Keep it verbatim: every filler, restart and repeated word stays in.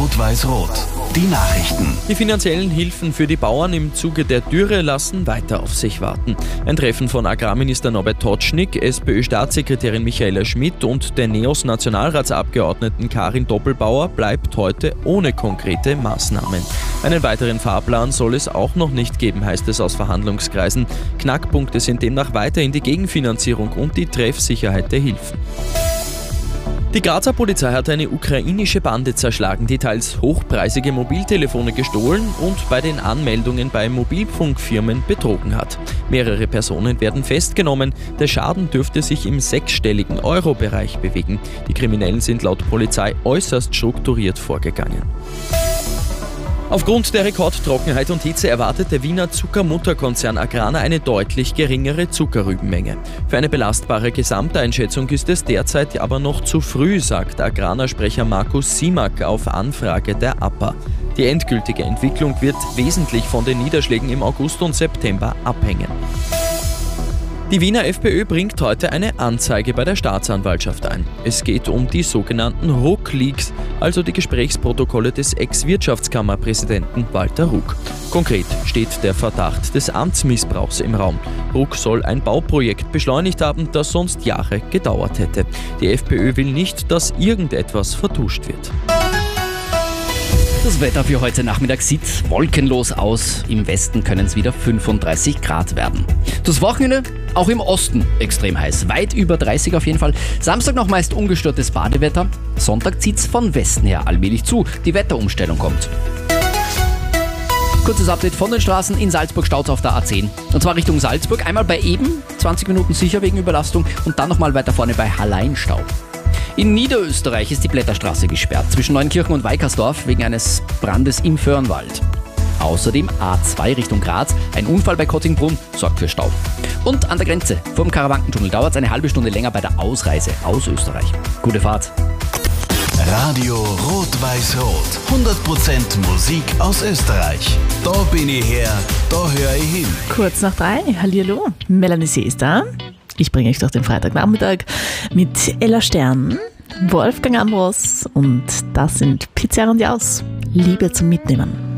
Rot-Weiß-Rot. Die Nachrichten. Die finanziellen Hilfen für die Bauern im Zuge der Dürre lassen weiter auf sich warten. Ein Treffen von Agrarminister Norbert Totschnig, SPÖ-Staatssekretärin Michaela Schmidt und der NEOS-Nationalratsabgeordneten Karin Doppelbauer bleibt heute ohne konkrete Maßnahmen. Einen weiteren Fahrplan soll es auch noch nicht geben, heißt es aus Verhandlungskreisen. Knackpunkte sind demnach weiterhin die Gegenfinanzierung und die Treffsicherheit der Hilfen. Die Grazer Polizei hat eine ukrainische Bande zerschlagen, die teils hochpreisige Mobiltelefone gestohlen und bei den Anmeldungen bei Mobilfunkfirmen betrogen hat. Mehrere Personen werden festgenommen. Der Schaden dürfte sich im sechsstelligen Euro-Bereich bewegen. Die Kriminellen sind laut Polizei äußerst strukturiert vorgegangen. Aufgrund der Rekordtrockenheit und Hitze erwartet der Wiener Zuckermutterkonzern Agrana eine deutlich geringere Zuckerrübenmenge. Für eine belastbare Gesamteinschätzung ist es derzeit aber noch zu früh, sagt Agrana-Sprecher Markus Simak auf Anfrage der A P A. Die endgültige Entwicklung wird wesentlich von den Niederschlägen im August und September abhängen. Die Wiener FPÖ bringt heute eine Anzeige bei der Staatsanwaltschaft ein. Es geht um die sogenannten Ruck-Leaks, also die Gesprächsprotokolle des Ex-Wirtschaftskammerpräsidenten Walter Ruck. Konkret steht der Verdacht des Amtsmissbrauchs im Raum. Ruck soll ein Bauprojekt beschleunigt haben, das sonst Jahre gedauert hätte. Die FPÖ will nicht, dass irgendetwas vertuscht wird. Das Wetter für heute Nachmittag sieht wolkenlos aus. Im Westen können es wieder fünfunddreißig Grad werden. Das Wochenende auch im Osten extrem heiß. Weit über dreißig auf jeden Fall. Samstag noch meist ungestörtes Badewetter. Sonntag zieht es von Westen her allmählich zu. Die Wetterumstellung kommt. Kurzes Update von den Straßen. In Salzburg staut es auf der A zehn. Und zwar Richtung Salzburg. Einmal bei Eben, zwanzig Minuten sicher wegen Überlastung. Und dann nochmal weiter vorne bei Hallein Stau. In Niederösterreich ist die Blätterstraße gesperrt, zwischen Neunkirchen und Weikersdorf wegen eines Brandes im Föhrenwald. Außerdem A zwei Richtung Graz, ein Unfall bei Kottingbrunn sorgt für Stau. Und an der Grenze vom Karawankentunnel dauert es eine halbe Stunde länger bei der Ausreise aus Österreich. Gute Fahrt. Radio Rot-Weiß-Rot. hundert Prozent Musik aus Österreich. Da bin ich her, da höre ich hin. Kurz nach drei, hallihallo, Melanie C. ist da. Ich bringe euch durch den Freitagnachmittag mit Ella Stern, Wolfgang Ambros und das sind Pizarro und Jaus. Liebe zum Mitnehmen.